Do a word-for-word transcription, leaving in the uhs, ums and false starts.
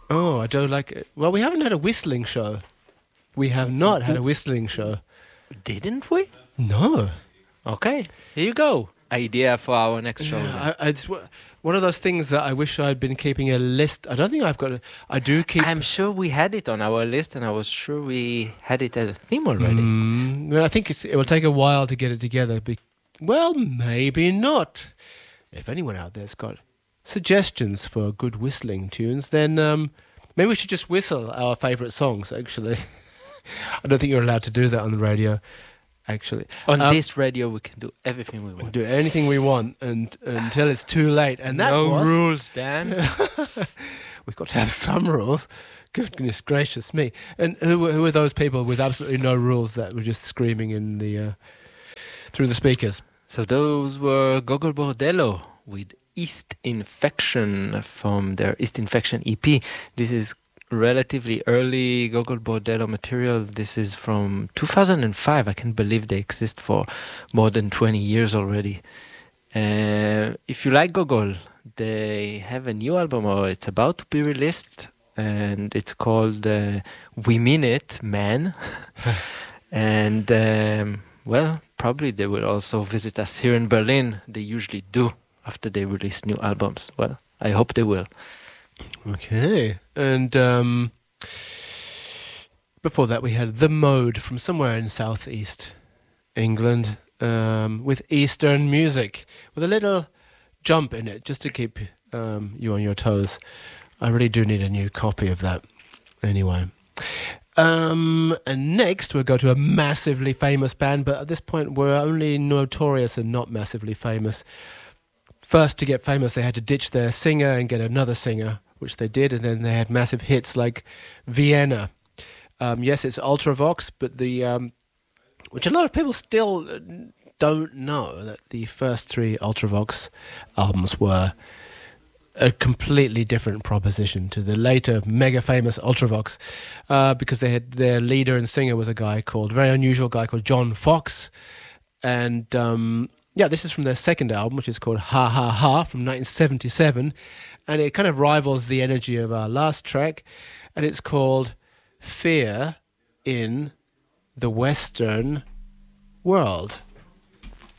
Oh, I don't like it. Well, we haven't had a whistling show. We have not had a whistling show. Didn't we? No. Okay, here you go. Idea for our next show. Yeah, I, I, it's w- one of those things that I wish I'd been keeping a list. I don't think I've got a... I do keep... I'm sure we had it on our list, and I was sure we had it as a theme already. Mm, well, I think it's, it will take a while to get it together. Be- well, maybe not. If anyone out there's got suggestions for good whistling tunes, then um, maybe we should just whistle our favourite songs, actually. I don't think you're allowed to do that on the radio, actually. On um, this radio, we can do everything we want. Do anything we want and until it's too late. And that no was, rules, Dan. We've got to have some rules. Goodness gracious me. And who, who are those people with absolutely no rules that were just screaming in the uh, through the speakers? So those were Gogol Bordello with East Infection from their East Infection E P. This is relatively early Gogol Bordello material. This is from two thousand five. I can't believe they exist for more than twenty years already. Uh, if you like Gogol, they have a new album, or it's about to be released, and it's called uh, We Mean It, Man. And um, well, probably they will also visit us here in Berlin. They usually do after they release new albums. Well, I hope they will. Okay. And um, before that we had The Mode from somewhere in southeast England um, with Eastern music, with a little jump in it just to keep um, you on your toes. I really do need a new copy of that. Anyway. Um, and next we'll go to a massively famous band, but at this point we're only notorious and not massively famous. First, to get famous, they had to ditch their singer and get another singer, which they did, and then they had massive hits like Vienna. Um, yes, it's Ultravox, but the um, which a lot of people still don't know, that the first three Ultravox albums were a completely different proposition to the later mega famous Ultravox, uh, because they had their leader and singer was a guy called, a very unusual guy called John Fox, and um, yeah, this is from their second album, which is called Ha Ha Ha from nineteen seventy-seven, and it kind of rivals the energy of our last track, and it's called Fear in the Western World.